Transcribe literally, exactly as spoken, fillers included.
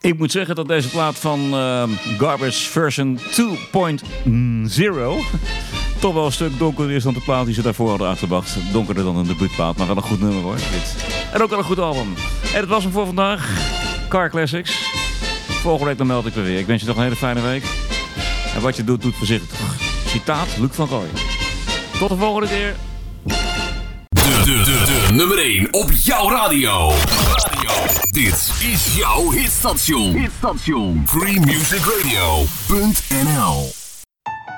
Ik moet zeggen dat deze plaat van uh, Garbage version twee punt nul toch wel een stuk donkerder is dan de plaat die ze daarvoor hadden uitgebracht. Donkerder dan een debuutplaat, maar wel een goed nummer hoor. Dit. En ook wel een goed album. En dat was hem voor vandaag. Car Classics. Volgende week dan meld ik weer. Ik wens je nog een hele fijne week. En wat je doet, doet voorzichtig. Citaat Luc van Rooij. Tot de volgende keer. De, de, de, de nummer één op jouw radio. radio. Dit is jouw hitstation. Hitstation. free music radio punt n l